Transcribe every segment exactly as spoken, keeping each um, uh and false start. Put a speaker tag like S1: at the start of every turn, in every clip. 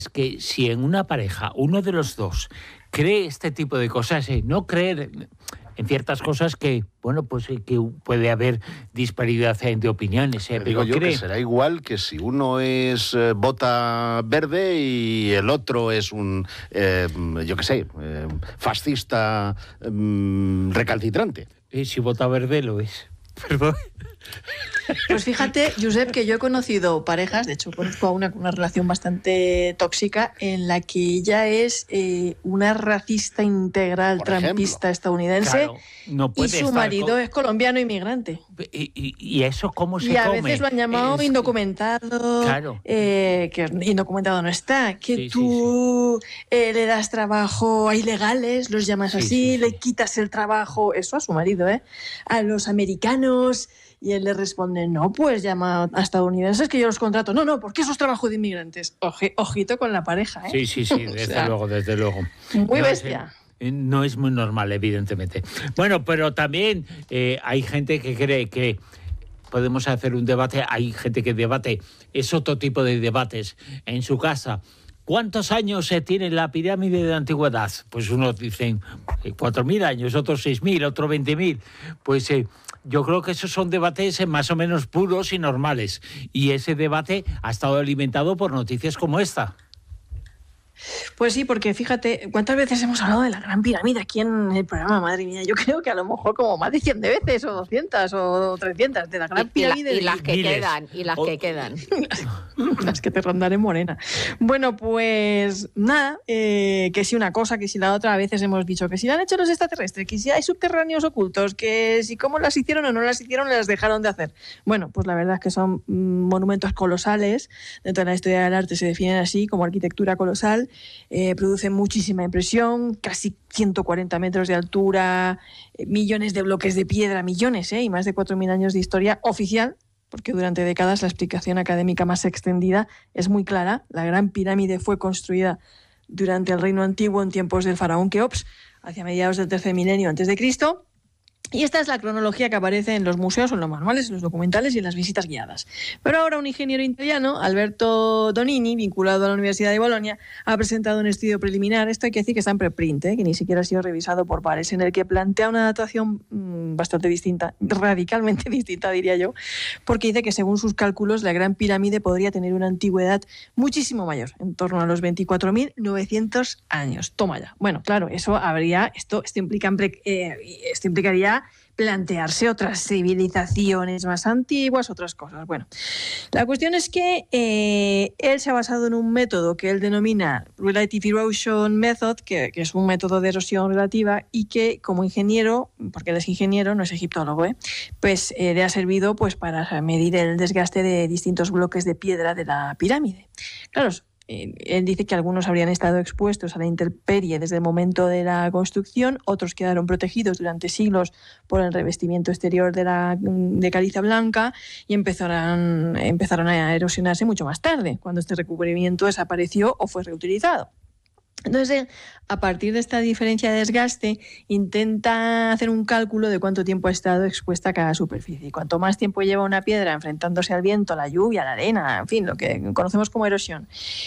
S1: es que si en una pareja uno de los dos cree este tipo de cosas, eh, no creer en ciertas cosas que, bueno, pues eh, que puede haber disparidad de opiniones. Eh,
S2: pero digo yo cree... que será igual que si uno es eh, bota verde y el otro es un, eh, yo qué sé, eh, fascista eh, recalcitrante.
S1: Eh, si bota verde lo es. Perdón.
S3: Pues fíjate, Josep, que yo he conocido parejas, de hecho conozco a una con una relación bastante tóxica, en la que ella es eh, una racista integral, Por trampista ejemplo. estadounidense, claro, no y su marido con... es colombiano inmigrante.
S1: ¿Y, y, y eso cómo se
S3: come? Y a
S1: come?
S3: veces lo han llamado es... indocumentado, claro. eh, que indocumentado no está, que sí, tú sí, sí. Eh, le das trabajo a ilegales, los llamas sí, así, sí, sí. le quitas el trabajo, eso a su marido, ¿eh? A los americanos... Y él le responde, no, pues llama a estadounidenses que yo los contrato. No, no, porque eso es trabajo de inmigrantes. Oje, ojito con la pareja, ¿eh?
S1: Sí, sí, sí, desde o sea, luego, desde luego.
S3: Muy
S1: no,
S3: bestia.
S1: Es, no es muy normal, evidentemente. Bueno, pero también eh, hay gente que cree que podemos hacer un debate, hay gente que debate, es otro tipo de debates en su casa. ¿Cuántos años se tiene la pirámide de la antigüedad? Pues unos dicen cuatro mil años, otros seis mil, otros veinte mil. Pues eh, yo creo que esos son debates más o menos puros y normales. Y ese debate ha estado alimentado por noticias como esta.
S3: Pues sí, porque fíjate, ¿cuántas veces hemos hablado de la Gran Pirámide aquí en el programa? Madre mía, yo creo que a lo mejor como más de cien de veces, o doscientas, o trescientas, de la Gran
S4: y,
S3: Pirámide.
S4: Y, la, y las que
S1: miles.
S4: quedan, y las oh. que quedan.
S3: Las que te rondaré morena. Bueno, pues nada, eh, que si una cosa, que si la otra, a veces hemos dicho que si la han hecho los extraterrestres, que si hay subterráneos ocultos, que si cómo las hicieron o no las hicieron, las dejaron de hacer. Bueno, pues la verdad es que son mm, monumentos colosales, dentro de la historia del arte se definen así, como arquitectura colosal. Eh, producen muchísima impresión, casi ciento cuarenta metros de altura, eh, millones de bloques de piedra, millones, eh, y más de cuatro mil años de historia oficial, porque durante décadas la explicación académica más extendida es muy clara. La Gran Pirámide fue construida durante el Reino Antiguo en tiempos del faraón Keops, hacia mediados del tercer milenio antes de Cristo. Y esta es la cronología que aparece en los museos, en los manuales, en los documentales y en las visitas guiadas. Pero ahora un ingeniero italiano, Alberto Donini, vinculado a la Universidad de Bolonia, ha presentado un estudio preliminar, esto hay que decir que está en preprint, ¿eh? que ni siquiera ha sido revisado por pares, en el que plantea una datación mmm, bastante distinta, radicalmente distinta diría yo, porque dice que según sus cálculos la Gran Pirámide podría tener una antigüedad muchísimo mayor, en torno a los veinticuatro mil novecientos años. Toma ya. Bueno, claro, eso habría, esto, esto, implica, eh, esto implicaría plantearse otras civilizaciones más antiguas, otras cosas. Bueno, la cuestión es que eh, él se ha basado en un método que él denomina Relative Erosion Method, que, que es un método de erosión relativa y que como ingeniero, porque él es ingeniero, no es egiptólogo, ¿eh? pues eh, le ha servido pues, para medir el desgaste de distintos bloques de piedra de la pirámide. Claro, él dice que algunos habrían estado expuestos a la intemperie desde el momento de la construcción, otros quedaron protegidos durante siglos por el revestimiento exterior de, la, de caliza blanca y empezaron, empezaron a erosionarse mucho más tarde, cuando este recubrimiento desapareció o fue reutilizado. Entonces, a partir de esta diferencia de desgaste, intenta hacer un cálculo de cuánto tiempo ha estado expuesta a cada superficie. Y cuanto más tiempo lleva una piedra enfrentándose al viento, la lluvia, la arena, en fin, lo que conocemos como erosión,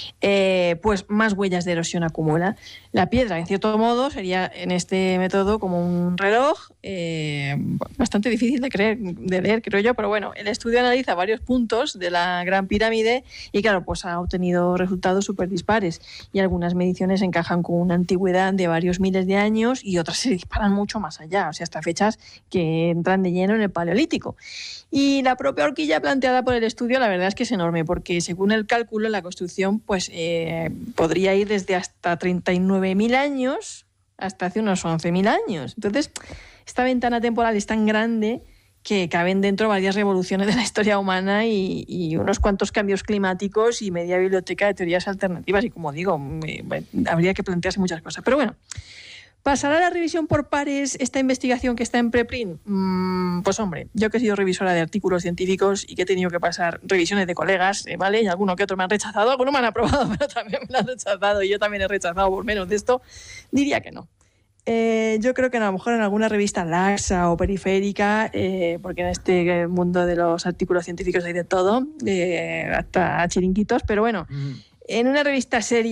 S3: eh, pues más huellas de erosión acumula. La piedra, en cierto modo, sería en este método como un reloj, eh, bastante difícil de, creer, de leer, creo yo, pero bueno, el estudio analiza varios puntos de la Gran Pirámide y, claro, pues ha obtenido resultados súper dispares y algunas mediciones encajan con una antigüedad de varios miles de años y otras se disparan mucho más allá, o sea, hasta fechas que entran de lleno en el Paleolítico. Y la propia horquilla planteada por el estudio, la verdad es que es enorme, porque según el cálculo, la construcción pues eh, podría ir desde hasta treinta y nueve mil años hasta hace unos once mil años. Entonces, esta ventana temporal es tan grande que caben dentro varias revoluciones de la historia humana y, y unos cuantos cambios climáticos y media biblioteca de teorías alternativas. Y como digo, me, me, habría que plantearse muchas cosas. Pero bueno, ¿pasará a la revisión por pares esta investigación que está en preprint? Mm, pues hombre, yo que he sido revisora de artículos científicos y que he tenido que pasar revisiones de colegas, eh, ¿vale? Y alguno que otro me han rechazado, algunos me han aprobado, pero también me han rechazado y yo también he rechazado por menos de esto, diría que no. Eh, yo creo que a lo mejor en alguna revista laxa o periférica, eh, porque en este mundo de los artículos científicos hay de todo, eh, hasta chiringuitos, pero bueno, mm. en una revista seria